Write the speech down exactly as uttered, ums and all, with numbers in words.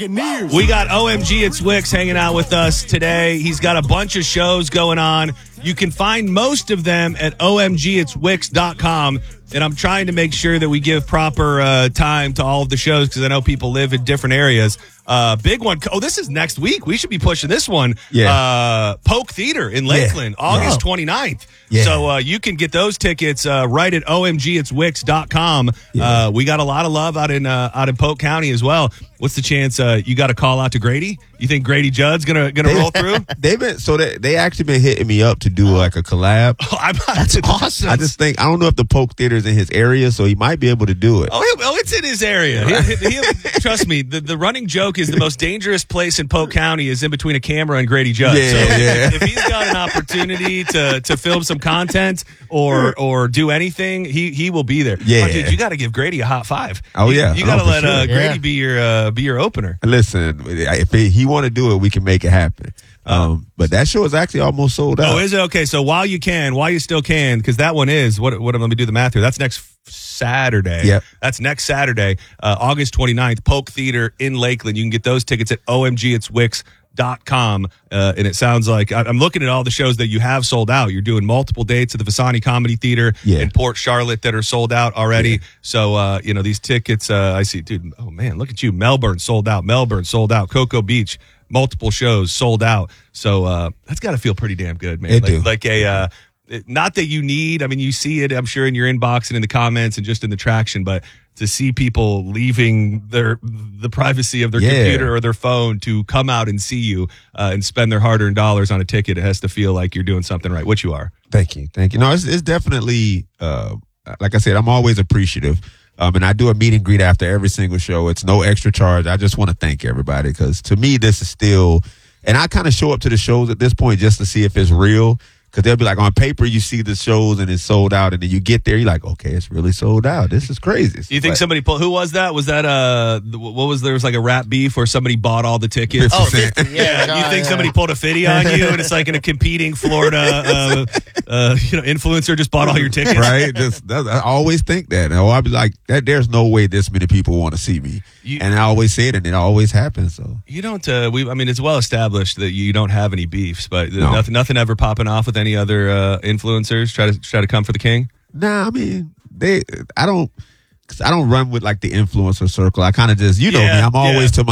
We got O M G It's Wicks hanging out with us today. He's got a bunch of shows going on. You can find most of them at O M G it's wicks dot com. And I'm trying to make sure that we give proper uh, time to all of the shows because I know people live in different areas. Uh, big one. Oh, this is next week. We should be pushing this one. Yeah. Uh, Polk Theater in Lakeland, yeah. August Wow. twenty-ninth. Yeah. So uh, you can get those tickets uh, right at O M G it's wicks dot com. Yeah. Uh, we got a lot of love out in uh, out in Polk County as well. What's the chance uh, you got to call out to Grady? You think Grady Judd's gonna gonna They- roll through? They've been so they they actually been hitting me up to do like a collab. Oh, I'm, That's awesome. I just think I don't know if the Polk Theater's in his area, so he might be able to do it. Oh, he- oh, it's in his area. He- he- he- trust me, the, the running joke is the most dangerous place in Polk County is in between a camera and Grady Judd. Yeah, so yeah. if he's got an opportunity to to film some content or or do anything, he he will be there. Yeah. Oh, dude, you got to give Grady a hot five. Oh, You- yeah. you, got to Oh, for let uh, sure. Grady Yeah. be your uh, be your opener. Listen, if he, he want to do it, we can make it happen. Um, but that show is actually almost sold out. Oh, is it okay? So while you can, while you still can, because that one is what? What? Let me do the math here. That's next Saturday. Yep. That's next Saturday, uh, August twenty-ninth, Polk Theater in Lakeland. You can get those tickets at O M G it's wicks dot com. Uh, and it sounds like I- I'm looking at all the shows that you have sold out. You're doing multiple dates at the Visani Comedy Theater Yeah. in Port Charlotte that are sold out already. Yeah. So, uh, you know, these tickets, uh, I see, dude, oh man, look at you. Melbourne sold out. Melbourne sold out. Cocoa Beach, multiple shows sold out. So, uh, that's got to feel pretty damn good, man. It like, do. like a, uh, it- not that you need, I mean, you see it, I'm sure, in your inbox and in the comments and just in the traction, but to see people leaving their the privacy of their Yeah. computer or their phone to come out and see you uh, and spend their hard-earned dollars on a ticket, it has to feel like you're doing something right, which you are. Thank you. Thank you. No, it's, it's definitely, uh, like I said, I'm always appreciative. Um, and I do a meet and greet after every single show. It's no extra charge. I just want to thank everybody because to me, this is still, and I kind of show up to the shows at this point just to see if it's real. Because they'll be like, on paper, you see the shows and it's sold out. And then you get there, you're like, okay, it's really sold out. This is crazy. Do you think But- somebody pulled, who was that? Was that, uh, th- what was, there was like a rap beef where somebody bought all the tickets? Oh, fifty, yeah. Yeah, you think yeah. somebody pulled a fifty on you and it's like in a competing Florida, uh, uh, you know, influencer just bought all your tickets? Right? Just, that, I always think that. Oh, I'll be like, that. There's no way this many people want to see me. You- and I always say it, and it always happens. So You don't, uh, we, I mean, it's well established that you don't have any beefs, but No. nothing, nothing ever popping off with any other, uh, influencers try to, try to come for the king? nah, I mean, they. I don't. Cause I don't run with like the influencer circle. I kind of just, you know Yeah, me. I'm always yeah. to